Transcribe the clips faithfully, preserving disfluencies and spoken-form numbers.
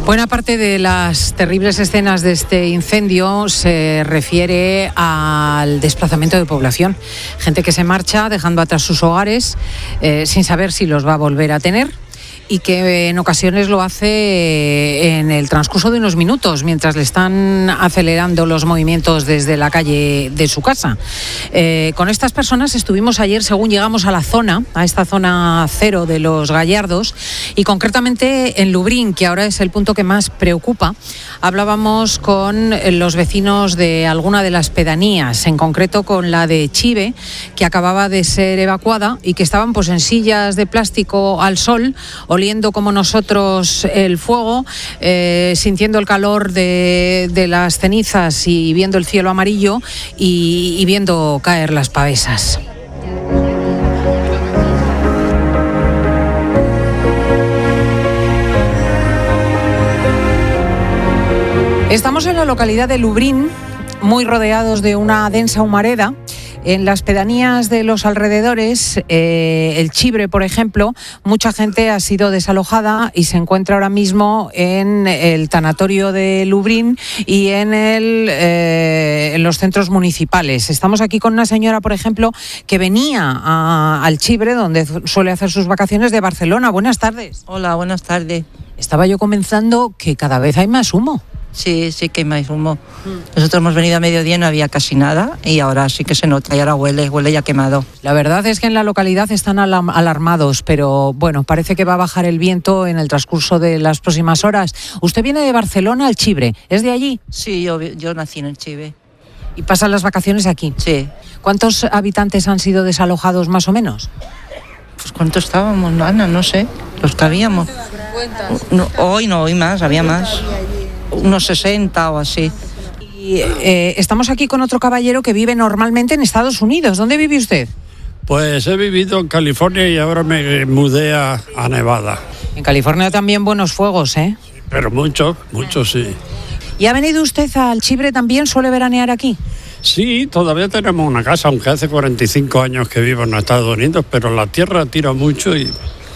Buena parte de las terribles escenas de este incendio se refiere al desplazamiento de población. Gente que se marcha dejando atrás sus hogares eh, sin saber si los va a volver a tener, y que en ocasiones lo hace en el transcurso de unos minutos, mientras le están acelerando los movimientos desde la calle de su casa. Eh, con estas personas estuvimos ayer, según llegamos a la zona, a esta zona cero de Los Gallardos, y concretamente en Lubrín, que ahora es el punto que más preocupa. Hablábamos con los vecinos de alguna de las pedanías, en concreto con la de Chive, que acababa de ser evacuada y que estaban pues en sillas de plástico al sol, oliendo como nosotros el fuego, eh, sintiendo el calor de, de las cenizas y viendo el cielo amarillo y, y viendo caer las pavesas. Estamos en la localidad de Lubrín, muy rodeados de una densa humareda. En las pedanías de los alrededores, eh, el Chibre, por ejemplo, mucha gente ha sido desalojada y se encuentra ahora mismo en el tanatorio de Lubrín y en, el, eh, en los centros municipales. Estamos aquí con una señora, por ejemplo, que venía a, al Chibre, donde suele hacer sus vacaciones, de Barcelona. Buenas tardes. Hola, buenas tardes. Estaba yo comenzando que cada vez hay más humo. Sí, sí que hay más humo. Nosotros hemos venido a mediodía y no había casi nada y ahora sí que se nota y ahora huele, huele ya quemado. La verdad es que en la localidad están alam- alarmados, pero bueno, parece que va a bajar el viento en el transcurso de las próximas horas. Usted viene de Barcelona al Chibre, ¿es de allí? Sí, yo, yo nací en el Chibre. ¿Y pasan las vacaciones aquí? Sí. ¿Cuántos habitantes han sido desalojados más o menos? Pues ¿cuántos estábamos, Ana? No sé, los que habíamos. No, hoy no, hoy más, había más. Unos sesenta o así. Y eh, estamos aquí con otro caballero que vive normalmente en Estados Unidos. ¿Dónde vive usted? Pues he vivido en California y ahora me mudé a, a Nevada. En California también buenos fuegos, ¿eh? Pero muchos, muchos sí. ¿Y ha venido usted al Chibre también? ¿Suele veranear aquí? Sí, todavía tenemos una casa, aunque hace cuarenta y cinco años que vivo en Estados Unidos, pero la tierra tira mucho y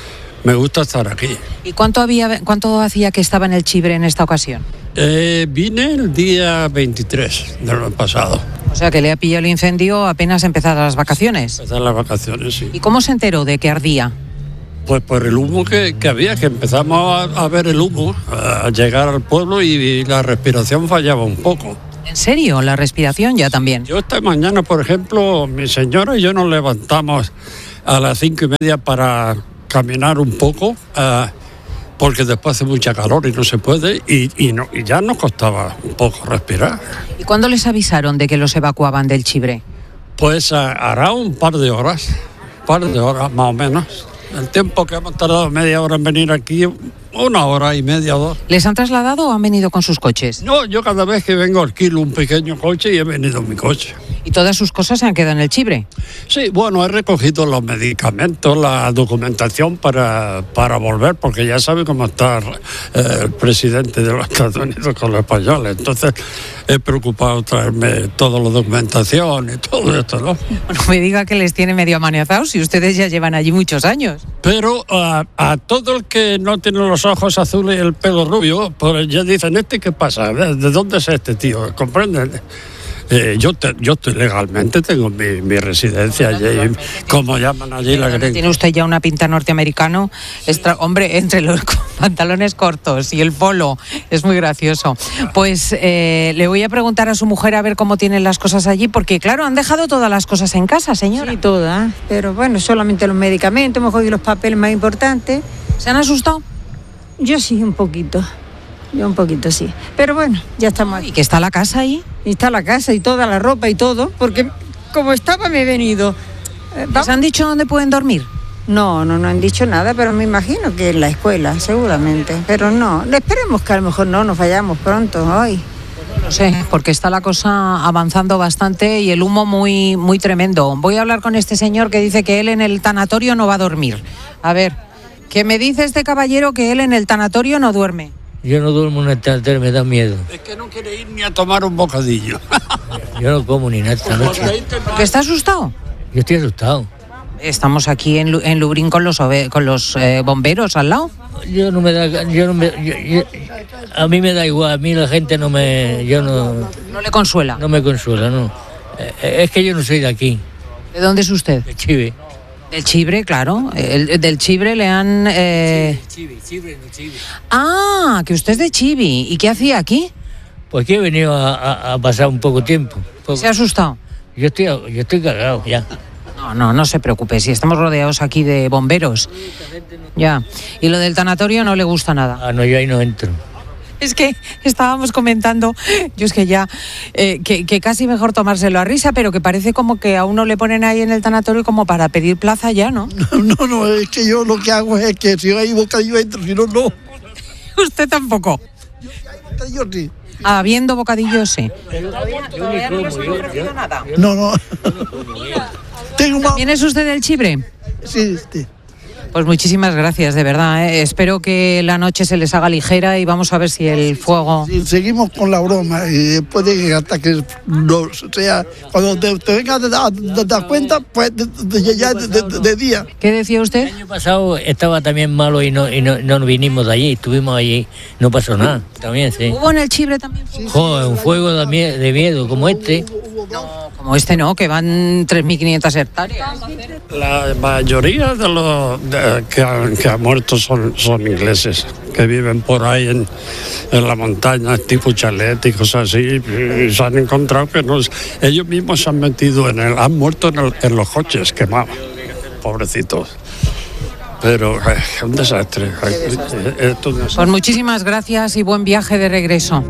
me gusta estar aquí. ¿Y cuánto había, cuánto hacía que estaba en el Chibre en esta ocasión? Eh, vine el día veintitrés del mes pasado. O sea, que le ha pillado el incendio apenas empezadas las vacaciones. Empezaron las vacaciones, sí. ¿Y cómo se enteró de que ardía? Pues por el humo que, que había, que empezamos a, a ver el humo, a llegar al pueblo y, y la respiración fallaba un poco. ¿En serio? ¿La respiración ya también? Yo esta mañana, por ejemplo, mi señora y yo nos levantamos a las cinco y media para caminar un poco, uh, porque después hace mucha calor y no se puede, y, y, no, y ya nos costaba un poco respirar. ¿Y cuándo les avisaron de que los evacuaban del Chibre? Pues uh, hará un par de horas, un par de horas más o menos. El tiempo que hemos tardado media hora en venir aquí, una hora y media, dos. ¿Les han trasladado o han venido con sus coches? No, yo cada vez que vengo alquilo un pequeño coche y he venido en mi coche. ¿Y todas sus cosas se han quedado en el Chibre? Sí, bueno, he recogido los medicamentos, la documentación para, para volver, porque ya sabe cómo está eh, el presidente de los Estados Unidos con los españoles. Entonces he preocupado traerme toda la documentación y todo esto, ¿no? No me diga que les tiene medio amenazados si ustedes ya llevan allí muchos años. Pero uh, a todo el que no tiene los ojos azules y el pelo rubio, pues ya dicen, ¿este qué pasa? ¿De, de dónde es este tío? ¿Comprenden? Eh, yo, te, yo estoy legalmente, tengo mi, mi residencia allí, como llaman allí la gringa. Tiene usted ya una pinta norteamericano. Extra, hombre, entre los pantalones cortos y el polo, es muy gracioso. Pues eh, le voy a preguntar a su mujer a ver cómo tienen las cosas allí, porque claro, han dejado todas las cosas en casa, señora. Sí, todas, pero bueno, solamente los medicamentos, hemos cogido los papeles más importantes. ¿Se han asustado? Yo sí, un poquito. Yo un poquito, sí. Pero bueno, ya estamos aquí. ¿Y que está la casa ahí? Y está la casa y toda la ropa y todo, porque como estaba me he venido. Eh, ¿Les han dicho dónde pueden dormir? No, no, no han dicho nada, pero me imagino que en la escuela, seguramente. Pero no, esperemos que a lo mejor no nos vayamos pronto hoy. No lo sé, porque está la cosa avanzando bastante y el humo muy, muy tremendo. Voy a hablar con este señor que dice que él en el tanatorio no va a dormir. A ver, ¿qué me dice este caballero que él en el tanatorio no duerme? Yo no duermo en el tanatorio, me da miedo. Es que no quiere ir ni a tomar un bocadillo. Yo no como ni nada esta noche. ¿Por qué está asustado? Yo estoy asustado. Estamos aquí en, en Lubrín con los, ove- con los eh, bomberos al lado. Yo no me da... Yo no me, yo, yo, a mí me da igual, a mí la gente no me... Yo no... ¿No le consuela? No me consuela, no. Eh, es que yo no soy de aquí. ¿De dónde es usted? De Chive. Del Chibre, claro. El, del Chibre le han... Eh... Chive, Chive, no Chive. Ah, que usted es de Chivi. ¿Y qué hacía aquí? Pues que he venido a, a, a pasar un poco tiempo. Poco. ¿Se ha asustado? Yo estoy, yo estoy cargado ya. No, no, no se preocupe, si estamos rodeados aquí de bomberos. Ya. ¿Y lo del tanatorio no le gusta nada? Ah, no, yo ahí no entro. Es que estábamos comentando, yo es que ya, eh, que, que casi mejor tomárselo a risa, pero que parece como que a uno le ponen ahí en el tanatorio como para pedir plaza ya, ¿no? No, no, es que yo lo que hago es que si hay bocadillo entro, si no, no. ¿Usted tampoco? Yo si hay bocadillo, sí. Habiendo bocadillos, sí. ¿Todavía no les han ofrecido nada? No, no. Tengo más... ¿Quién es usted del Chibre? Sí, sí. Pues muchísimas gracias, de verdad, ¿eh? Espero que la noche se les haga ligera y vamos a ver si el fuego... Sí, seguimemos con la broma y puede que hasta que no sea... Cuando te, te vengas a dar, dar cuenta, pues de, de, ya de, de, de día. ¿Qué decía usted? El año pasado estaba también malo y no, y no, no vinimos de allí, estuvimos allí, no pasó nada. También, sí. ¿Hubo en el Chibre también? Joder, un fuego de miedo, de miedo como este. No, como este no, que van tres mil quinientas hectáreas. La mayoría de los de, que, han, que han muerto son, son ingleses, que viven por ahí en, en la montaña, tipo chalet y cosas así, y se han encontrado que no, ellos mismos se han metido en el, han muerto en, el, en los coches quemados, pobrecitos. Pero es un desastre. Esto no es... Pues muchísimas gracias y buen viaje de regreso.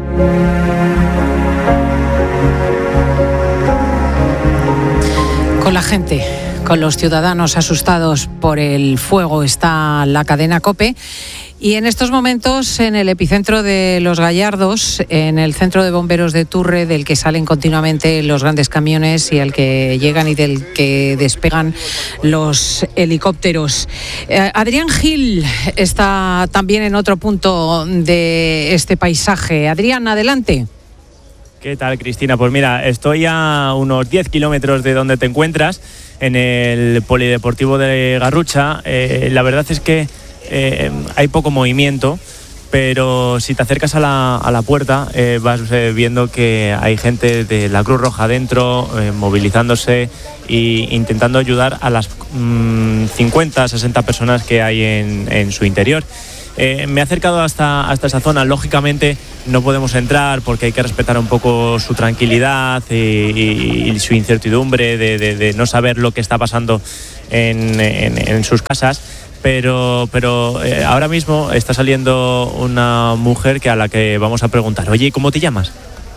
Con la gente, con los ciudadanos asustados por el fuego está la cadena COPE. Y en estos momentos, en el epicentro de Los Gallardos, en el centro de bomberos de Turre, del que salen continuamente los grandes camiones y al que llegan y del que despegan los helicópteros. Eh, Adrián Gil está también en otro punto de este paisaje. Adrián, adelante. ¿Qué tal, Cristina? Pues mira, estoy a unos diez kilómetros de donde te encuentras, en el Polideportivo de Garrucha. Eh, la verdad es que eh, hay poco movimiento, pero si te acercas a la, a la puerta eh, vas eh, viendo que hay gente de la Cruz Roja dentro, eh, movilizándose e intentando ayudar a las mmm, cincuenta, sesenta personas que hay en, en su interior. Eh, me he acercado hasta, hasta esa zona. Lógicamente no podemos entrar porque hay que respetar un poco su tranquilidad y, y, y su incertidumbre de, de, de no saber lo que está pasando en, en, en sus casas. Pero, pero eh, ahora mismo está saliendo una mujer que a la que vamos a preguntar: oye, ¿cómo te llamas?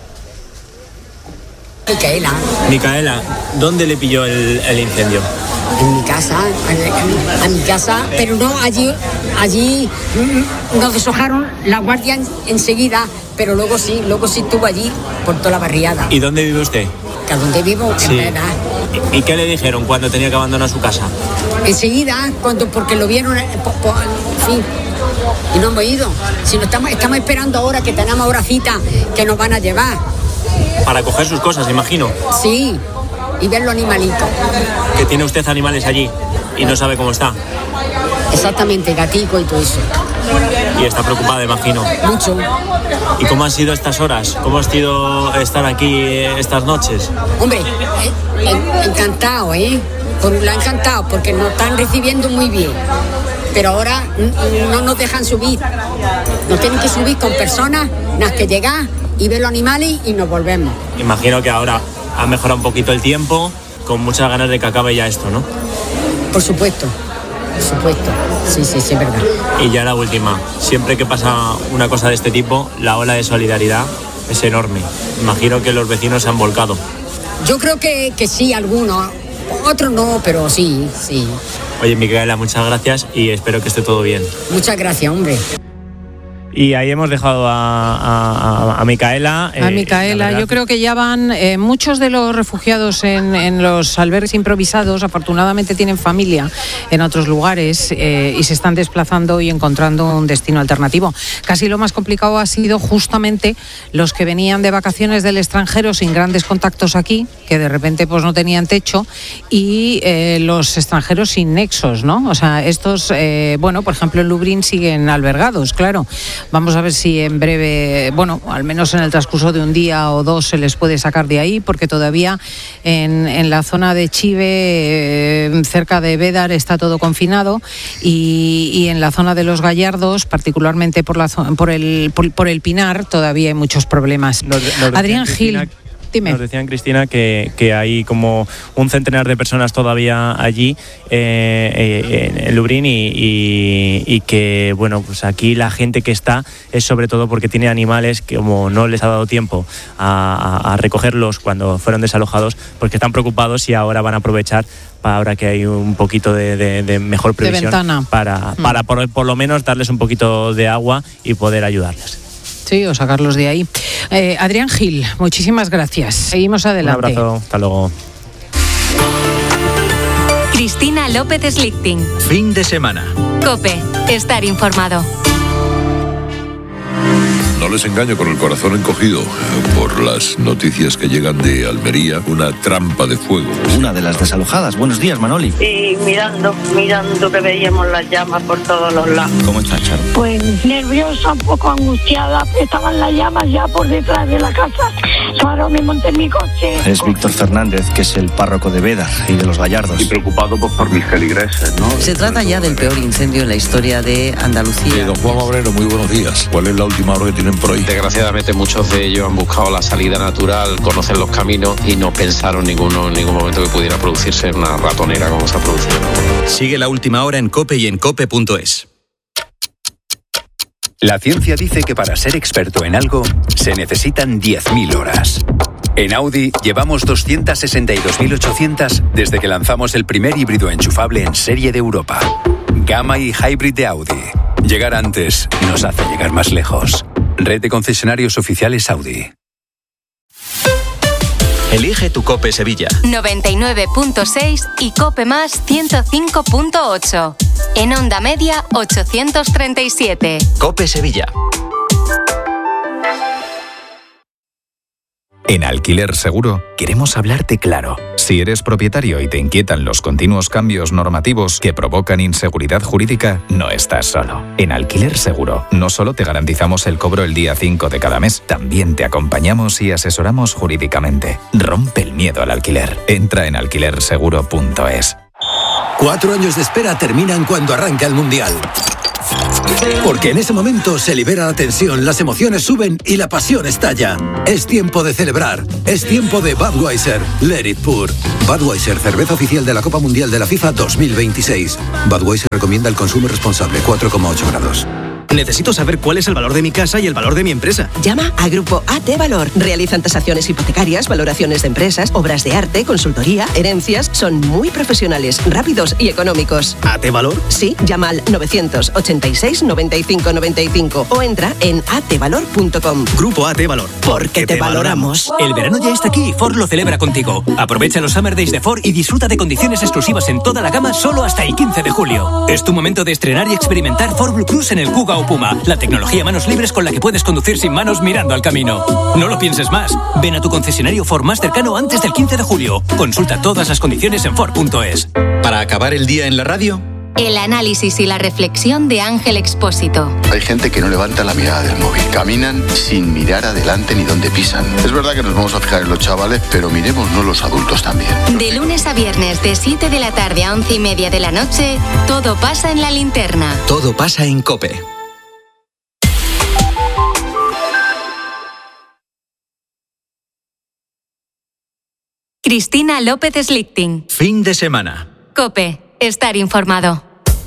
Micaela. Micaela, ¿dónde le pilló el, el incendio? En mi casa, a, a mi casa, pero no, allí, allí mm, nos deshojaron la guardia en, enseguida, pero luego sí, luego sí estuvo allí por toda la barriada. ¿Y dónde vive usted? ¿Que a dónde vivo? Sí. En verdad. ¿Y, ¿Y qué le dijeron cuando tenía que abandonar su casa? Enseguida, cuando, porque lo vieron, eh, po, po, en fin, y no hemos ido. Si no estamos, estamos esperando ahora que tenemos ahora cita que nos van a llevar. Para coger sus cosas, imagino. Sí, y ver los animalitos. Que tiene usted animales allí y no sabe cómo está. Exactamente, gatico y todo eso. Y está preocupada, imagino. Mucho. ¿Y cómo han sido estas horas? ¿Cómo ha sido estar aquí estas noches? Hombre, eh, eh, encantado, ¿eh? Por un lado encantado, porque nos están recibiendo muy bien. Pero ahora no nos dejan subir. Nos tienen que subir con personas, las que llegan y ver los animales y nos volvemos. Imagino que ahora ha mejorado un poquito el tiempo, con muchas ganas de que acabe ya esto, ¿no? Por supuesto, por supuesto. Sí, sí, sí, es verdad. Y ya la última. Siempre que pasa una cosa de este tipo, la ola de solidaridad es enorme. Imagino que los vecinos se han volcado. Yo creo que, que sí, algunos. Otros no, pero sí, sí. Oye, Micaela, muchas gracias y espero que esté todo bien. Muchas gracias, hombre. Y ahí hemos dejado a, a, a Micaela. Eh, a Micaela, yo creo que ya van eh, muchos de los refugiados en, en los albergues improvisados, afortunadamente tienen familia en otros lugares eh, y se están desplazando y encontrando un destino alternativo. Casi lo más complicado ha sido justamente los que venían de vacaciones del extranjero sin grandes contactos aquí, que de repente pues no tenían techo, y eh, los extranjeros sin nexos, ¿no? O sea, estos, eh, bueno, por ejemplo en Lublin siguen albergados, claro. Vamos a ver si en breve, bueno, al menos en el transcurso de un día o dos se les puede sacar de ahí, porque todavía en, en la zona de Chive, eh, cerca de Bédar, está todo confinado, y, y en la zona de Los Gallardos, particularmente por, la, por, el, por, por el Pinar, todavía hay muchos problemas. Nos, nos Adrián Cristina, Gil, dime. Nos decían, Cristina, que, que hay como un centenar de personas todavía allí eh, eh, en Lubriñ y, y, y que, bueno, pues aquí la gente que está es sobre todo porque tiene animales que, como no les ha dado tiempo a, a, a recogerlos cuando fueron desalojados, pues que están preocupados y ahora van a aprovechar para ahora que hay un poquito de, de, de mejor previsión de para, para por, por lo menos darles un poquito de agua y poder ayudarles. Sí, o sacarlos de ahí. Eh, Adrián Gil, muchísimas gracias. Seguimos adelante. Un abrazo, hasta luego. Cristina López Slichting. Fin de semana. COPE, estar informado. No les engaño, con el corazón encogido por las noticias que llegan de Almería, una trampa de fuego. Una de las desalojadas. Buenos días, Manoli. Sí, mirando, mirando que veíamos las llamas por todos los lados. ¿Cómo está, Charo? Pues nerviosa, un poco angustiada. Estaban las llamas ya por detrás de la casa. Ahora me monté en mi coche. Es Víctor Fernández, que es el párroco de Bédar y de Los Gallardos. Y preocupado pues, por mis feligreses, ¿no? Se trata ya del peor incendio en la historia de Andalucía. Eh, don Juan Obrero, muy buenos días. ¿Cuál es la última hora que tienen por ahí? Desgraciadamente muchos de ellos han buscado la salida natural, conocen los caminos y no pensaron ninguno, en ningún momento que pudiera producirse una ratonera como se ha producido. Sigue la última hora en COPE y en cope punto es. La ciencia dice que para ser experto en algo se necesitan diez mil horas. En Audi llevamos doscientas sesenta y dos mil ochocientas desde que lanzamos el primer híbrido enchufable en serie de Europa. Gamma y Hybrid de Audi. Llegar antes nos hace llegar más lejos. Red de concesionarios oficiales Audi. Elige tu COPE Sevilla. noventa y nueve punto seis y COPE más ciento cinco punto ocho. En onda media ochocientos treinta y siete. COPE Sevilla. En Alquiler Seguro queremos hablarte claro. Si eres propietario y te inquietan los continuos cambios normativos que provocan inseguridad jurídica, no estás solo. En Alquiler Seguro no solo te garantizamos el cobro el día cinco de cada mes, también te acompañamos y asesoramos jurídicamente. Rompe el miedo al alquiler. Entra en alquiler seguro punto es. Cuatro años de espera terminan cuando arranca el Mundial. Porque en ese momento se libera la tensión, las emociones suben y la pasión estalla. Es tiempo de celebrar. Es tiempo de Budweiser. Let it pour. Budweiser, cerveza oficial de la Copa Mundial de la FIFA dos mil veintiséis. Budweiser recomienda el consumo responsable, cuatro coma ocho grados. Necesito saber cuál es el valor de mi casa y el valor de mi empresa. Llama a Grupo A T Valor. Realizan tasaciones hipotecarias, valoraciones de empresas, obras de arte, consultoría, herencias. Son muy profesionales, rápidos y económicos. ¿A T Valor? Sí, llama al novecientos ochenta y seis noventa y cinco noventa y cinco o entra en a t valor punto com. Grupo A T Valor. Porque te, te valoramos. valoramos. El verano ya está aquí y Ford lo celebra contigo. Aprovecha los Summer Days de Ford y disfruta de condiciones exclusivas en toda la gama solo hasta el quince de julio. Es tu momento de estrenar y experimentar Ford Blue Cruise en el Kuga o Puma, la tecnología manos libres con la que puedes conducir sin manos mirando al camino. No lo pienses más. Ven a tu concesionario Ford más cercano antes del quince de julio. Consulta todas las condiciones en Ford punto es. Para acabar el día en la radio, el análisis y la reflexión de Ángel Expósito. Hay gente que no levanta la mirada del móvil. Caminan sin mirar adelante ni dónde pisan. Es verdad que nos vamos a fijar en los chavales, pero miremos los adultos también. De lunes a viernes, de siete de la tarde a once y media de la noche, todo pasa en La Linterna. Todo pasa en COPE. Cristina López Slichting. Fin de semana. COPE. Estar informado.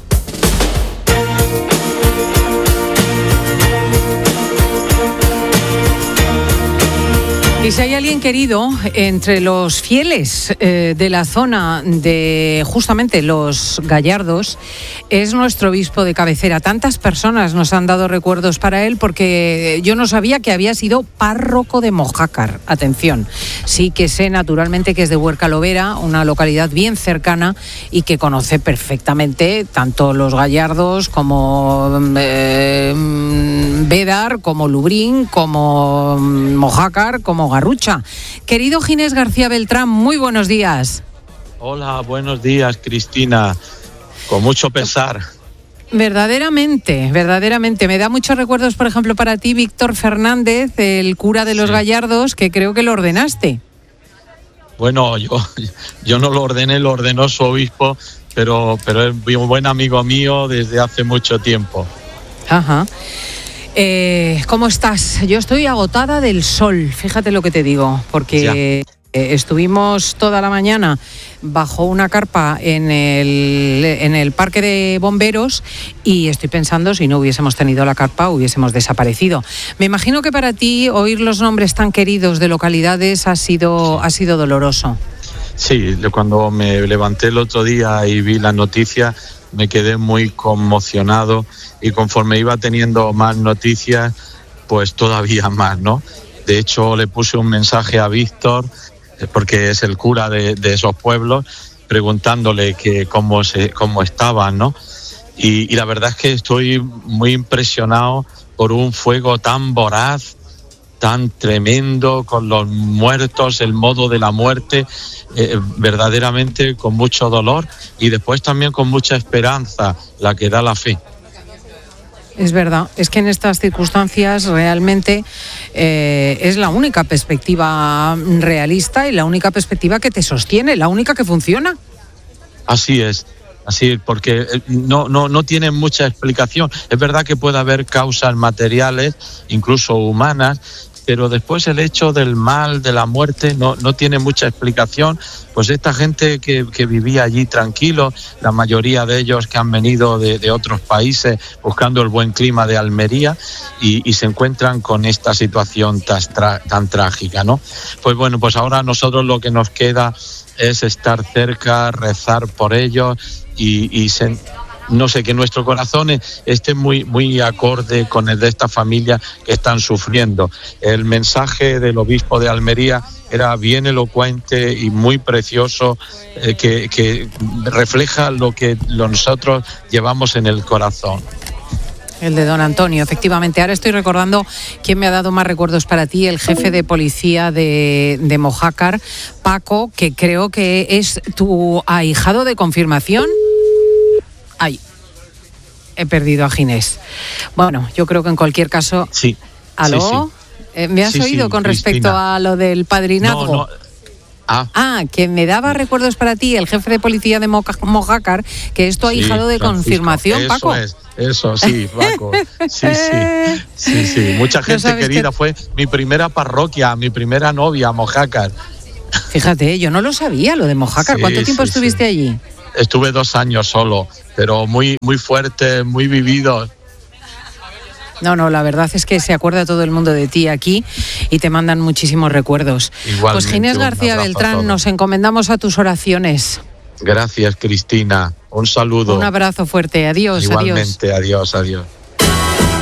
Y si hay alguien querido entre los fieles eh, de la zona de justamente Los Gallardos, es nuestro obispo de cabecera. Tantas personas nos han dado recuerdos para él porque yo no sabía que había sido párroco de Mojácar. Atención, sí que sé naturalmente que es de Huerca-Lovera, una localidad bien cercana y que conoce perfectamente tanto Los Gallardos como eh, Bédar, como Lubriñ, como Mojácar, como Garrucha. Querido Ginés García Beltrán, muy buenos días. Hola, buenos días, Cristina. Con mucho pesar. Verdaderamente, verdaderamente. Me da muchos recuerdos, por ejemplo, para ti, Víctor Fernández, el cura de los sí. Gallardos, que creo que lo ordenaste. Bueno, yo, yo no lo ordené, lo ordenó su obispo, pero, pero es un buen amigo mío desde hace mucho tiempo. Ajá. Eh, ¿Cómo estás? Yo estoy agotada del sol, fíjate lo que te digo, porque eh, estuvimos toda la mañana bajo una carpa en el, en el parque de bomberos y estoy pensando si no hubiésemos tenido la carpa hubiésemos desaparecido. Me imagino que para ti oír los nombres tan queridos de localidades ha sido, ha sido doloroso. Sí, cuando me levanté el otro día y vi la noticia me quedé muy conmocionado y conforme iba teniendo más noticias pues todavía más, ¿no? De hecho le puse un mensaje a Víctor porque es el cura de, de esos pueblos, preguntándole que cómo se cómo estaban, ¿no? Y, y la verdad es que estoy muy impresionado por un fuego tan voraz, tan tremendo, con los muertos, el modo de la muerte, eh, verdaderamente con mucho dolor y después también con mucha esperanza, la que da la fe. Es verdad, es que en estas circunstancias realmente eh, es la única perspectiva realista y la única perspectiva que te sostiene, la única que funciona. Así es, así es, porque no, no, no tiene mucha explicación. Es verdad que puede haber causas materiales, incluso humanas, pero después el hecho del mal, de la muerte, no, no tiene mucha explicación. Pues esta gente que, que vivía allí tranquilo, la mayoría de ellos que han venido de, de otros países buscando el buen clima de Almería y, y se encuentran con esta situación tan, tan trágica, ¿no? Pues bueno, pues ahora a nosotros lo que nos queda es estar cerca, rezar por ellos y, y sen- no sé, que nuestro corazón esté muy, muy acorde con el de esta familia que están sufriendo. El mensaje del obispo de Almería era bien elocuente y muy precioso, eh, que, que refleja lo que nosotros llevamos en el corazón. El de don Antonio, efectivamente. Ahora estoy recordando quién me ha dado más recuerdos para ti, el jefe de policía de, de Mojácar, Paco, que creo que es tu ahijado de confirmación. Ay, he perdido a Ginés. Bueno, yo creo que en cualquier caso... Sí. ¿Aló? Sí, sí. Eh, ¿Me has sí, oído sí, con Cristina. respecto a lo del padrinazgo? No, no. Ah. ah, que me daba recuerdos para ti el jefe de policía de Mojácar, que es tu Sí, ahijado de Francisco. confirmación, Eso Paco. Es, eso, sí, Paco. Sí, sí, sí, sí. Mucha No gente sabes querida. que- Fue mi primera parroquia, mi primera novia, Mojácar. Fíjate, yo no lo sabía, lo de Mojácar. Sí, ¿Cuánto tiempo sí, estuviste allí? Estuve dos años solo, pero muy, muy fuerte, muy vivido. No, no, la verdad es que se acuerda todo el mundo de ti aquí y te mandan muchísimos recuerdos. Igualmente, Pues Ginés un García abrazo a Beltrán, todos. nos encomendamos a tus oraciones. Gracias, Cristina. Un saludo. Un abrazo fuerte. Adiós, adiós. Igualmente, adiós, adiós.